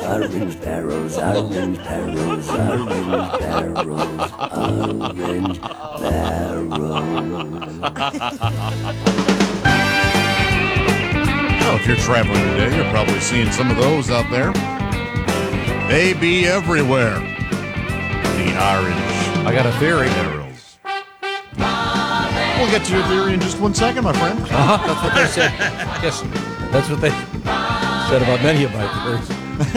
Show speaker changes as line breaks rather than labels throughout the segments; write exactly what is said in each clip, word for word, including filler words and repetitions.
orange barrels, orange barrels, orange barrels, orange barrels.
Well, if you're traveling today, you're probably seeing some of those out there. They be everywhere. The orange.
I got a theory.
Barrels. We'll get to your theory in just one second, my friend.
Uh-huh, that's what they said. Yes, that's what they said about many of my theories.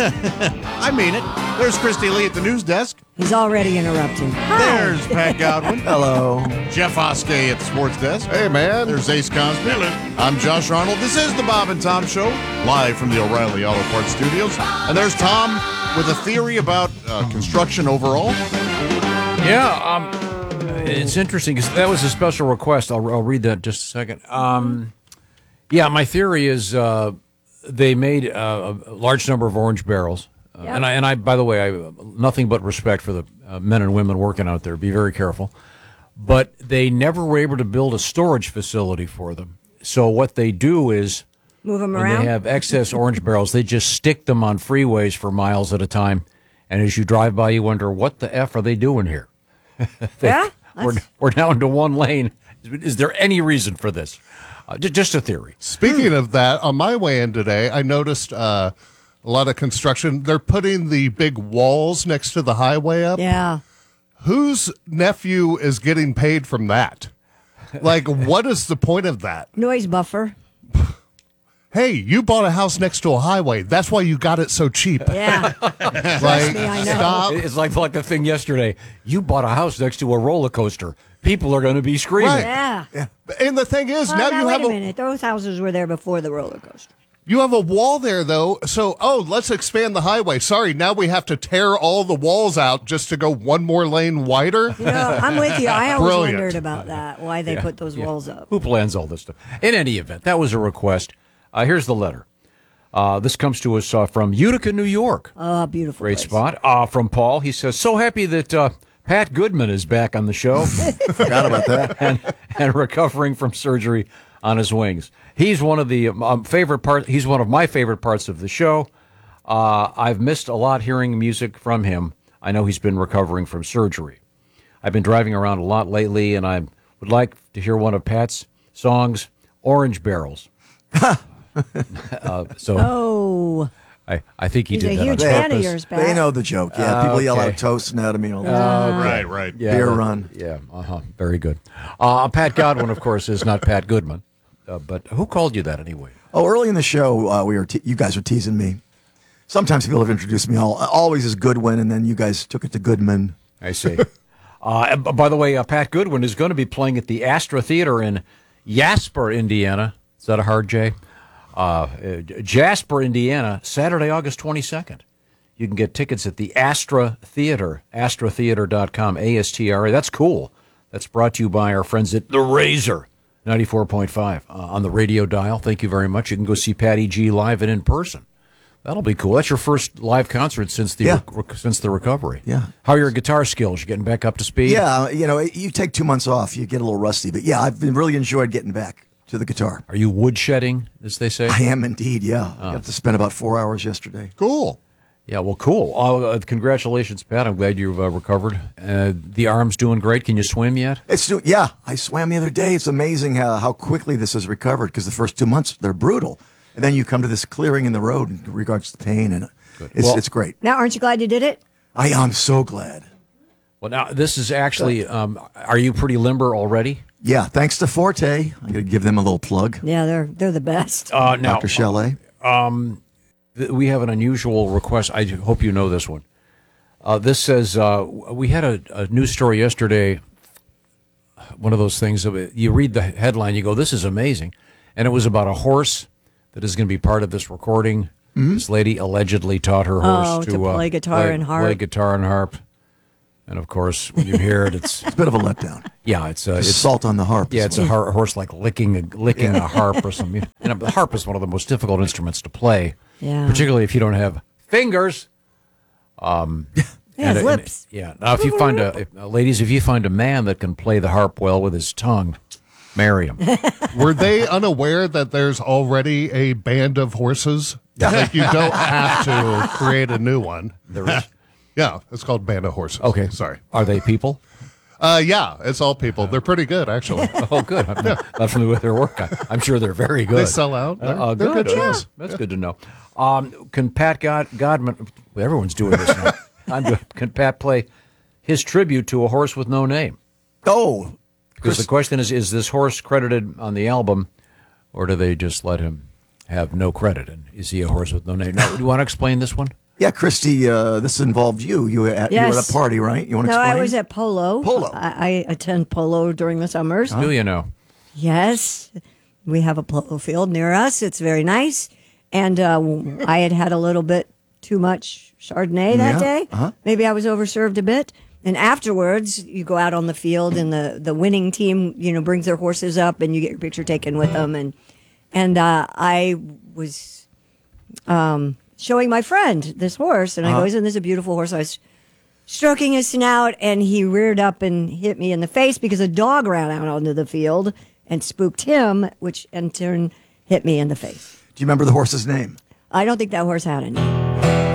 I mean it. There's Christy Lee at the news desk.
He's already interrupting.
There's Pat Godwin.
Hello.
Jeff Oskey at the sports desk.
Hey, man.
There's Ace Cosby. Hello. I'm Josh Arnold. This is the Bob and Tom Show, live from the O'Reilly Auto Parts Studios. And there's Tom with a theory about uh, construction overall.
Yeah, um, it's interesting because that was a special request. I'll, I'll read that in just a second. Um, yeah, my theory is uh, they made uh, a large number of orange barrels. Uh,
Yep.
And I, and I, by the way, I nothing but respect for the uh, men and women working out there. Be very careful. But they never were able to build a storage facility for them. So what they do is,
Move them
when
around.
they have excess orange barrels, they just stick them on freeways for miles at a time. And as you drive by, you wonder, what the F are they doing here? They,
Yeah,
we're, we're down to one lane. Is there any reason for this? Uh, j- just a theory.
Speaking of that, on my way in today, I noticed uh, a lot of construction. They're putting the big walls next to the highway up.
Yeah.
Whose nephew is getting paid from that? Like, what is the point of that?
Noise buffer.
Hey, you bought a house next to a highway. That's why you got it so cheap.
Yeah.
Like,
me, I know.
stop.
It's like like the thing yesterday. You bought a house next to a roller coaster. People are going to be screaming.
Right.
Yeah.
And the thing is,
Well,
now
now,
you
wait
have
a
a
minute. Those houses were there before the roller coaster.
you have a wall there, though. So, oh, let's expand the highway. Sorry, now we have to tear all the walls out just to go one more lane wider.
You know, I'm with you. I always
Brilliant.
wondered about that, why they put those
Yeah.
walls up.
Who plans all this stuff? In any event, that was a request. Uh, here's the letter. Uh, this comes to us uh, from Utica, New York.
Oh, beautiful
Great
place.
spot. Uh, from Paul. He says, so happy that uh, Pat Goodman is back on the show.
Forgot about that.
and, and recovering from surgery on his wings. He's one of the um, favorite part. He's one of my favorite parts of the show. Uh, I've missed a lot hearing music from him. I know he's been recovering from surgery. I've been driving around a lot lately, and I would like to hear one of Pat's songs, Orange Barrels. uh, so
Oh,
I, I think he
he's
did
a
that
huge
on
fan
purpose.
of yours, Pat.
They know the joke. Yeah,
Uh,
people yell
okay.
out toast anatomy all the time.
Right, right.
Yeah,
Beer
that-
run.
Yeah, uh-huh. Very good. Uh, Pat Godwin, of course, is not Pat Goodman. Uh, but who called you that anyway?
Oh, early in the show, uh, we were te- you guys were teasing me. Sometimes people have introduced me all, always as Goodwin, and then you guys took it to Goodman.
I see. uh, and b- by the way, uh, Pat Goodwin is going to be playing at the Astra Theater in Jasper, Indiana. Is that a hard J? Uh, uh, Jasper, Indiana, Saturday, August twenty-second. You can get tickets at the Astra Theater, astra theater dot com, A S T R A. That's cool. That's brought to you by our friends at The Razor, ninety-four point five uh, on the radio dial. Thank you very much. You can go see Patty G live and in person. That'll be cool. That's your first live concert since the
Yeah.
rec- since the recovery.
Yeah.
How are your guitar skills? You getting back up to speed?
Yeah, you know, you take two months off, you get a little rusty. But yeah, I've been really enjoyed getting back to the guitar.
Are you woodshedding, as they say?
I am indeed, yeah. I got to spend about four hours yesterday.
Cool.
Yeah, well, cool. Uh, congratulations, Pat. I'm glad you've uh, recovered. Uh, the arm's doing great. Can you swim yet?
It's do- yeah. I swam the other day. It's amazing how, how quickly this has recovered because the first two months they're brutal, and then you come to this clearing in the road in regards to the pain, and it's
Well-
it's great.
Now, aren't you glad you did it?
I am so glad.
Well, now, this is actually, um, are you pretty limber already?
Yeah, thanks to Forte. I'm going to give them a little plug.
Yeah, they're they're the best.
Uh, now,
Doctor Chalet.
th- we have an unusual request. I hope you know this one. Uh, this says, uh, we had a, a news story yesterday, one of those things, of you read the headline, you go, this is amazing. And it was about a horse that is going to be part of this recording. This lady allegedly taught her horse
Oh,
to,
to
uh,
play guitar
play-
and harp.
Play guitar and harp. And of course, when you hear it, it's
It's a bit of a letdown.
yeah, it's uh,
Just
it's
salt on the harp.
yeah,
is
it's a
what-
har- horse like licking a, licking a harp or something. And the harp is one of the most difficult instruments to play,
Yeah.
particularly if you don't have fingers. Um,
Yeah,
and- and-
lips.
yeah. Now, if you find a if, uh, ladies, if you find a man that can play the harp well with his tongue, marry him.
Were they unaware that there's already a band of horses Like you don't have to create a new one.
There is.
Yeah, it's called Band of Horses.
Okay.
Sorry.
Are they people?
Uh, yeah, it's all people. They're pretty good, actually.
Oh, good. I'm not, not familiar with their work. I, I'm sure they're very good.
They sell out. They're,
Uh, uh,
they're good,
good.
shows.
That's good to know. Um, can Pat God, Godman, everyone's doing this now. I'm doing, can Pat play his tribute to a horse with no name?
Oh,
Because the question is, is this horse credited on the album, or do they just let him have no credit? And is he a horse with no name? Now, do you want to explain this one?
yeah, Christy, uh, this involved you. You were at, you were at
Yes.
a party, right? You want to
No,
explain?
I was at Polo.
Polo.
I, I attend Polo during the summers.
Do you know?
Yes, we have a polo field near us. It's very nice. And uh, I had had a little bit too much Chardonnay that
Yeah,
day.
uh-huh.
Maybe I was overserved a bit. And afterwards, you go out on the field, and the, the winning team, you know, brings their horses up, and you get your picture taken with them. And and uh, I was um, showing my friend this horse, and I go, "Isn't this a beautiful horse?" I was stroking his snout, and he reared up and hit me in the face because a dog ran out onto the field and spooked him, which in turn hit me in the face.
Do you remember the horse's name?
I don't think that horse had any.